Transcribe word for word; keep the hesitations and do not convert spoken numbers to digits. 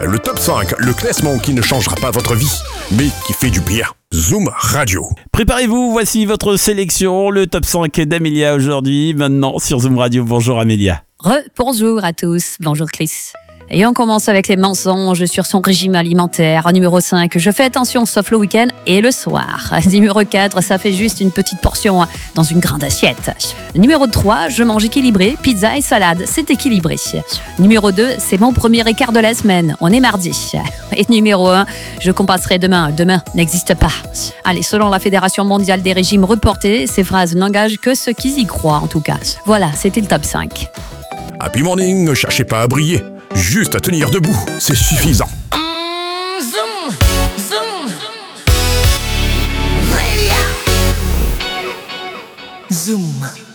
le top cinq, le classement qui ne changera pas votre vie, mais qui fait du bien. Zoom Radio. Préparez-vous, voici votre sélection, le top cinq d'Amélia aujourd'hui, maintenant sur Zoom Radio. Bonjour Amélia. Re-bonjour à tous, bonjour Chris. Et on commence avec les mensonges sur son régime alimentaire. Numéro cinq, je fais attention sauf le week-end et le soir. Numéro quatre, ça fait juste une petite portion dans une grande assiette. Numéro trois, je mange équilibré, pizza et salade, c'est équilibré. Numéro deux, c'est mon premier écart de la semaine, on est mardi. Et numéro un, je compasserai demain, demain n'existe pas. Allez, selon la Fédération mondiale des régimes reportés, ces phrases n'engagent que ceux qui y croient en tout cas. Voilà, c'était le top cinq. Happy morning, ne cherchez pas à briller, juste à tenir debout, c'est suffisant. Mm, zoom, zoom, zoom.